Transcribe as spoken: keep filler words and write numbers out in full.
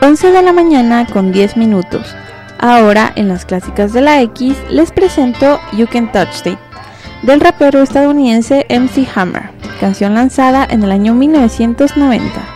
once de la mañana con diez minutos. Ahora, en las clásicas de la X, les presento You Can Touch It, del rapero estadounidense M C Hammer, canción lanzada en el año mil novecientos noventa.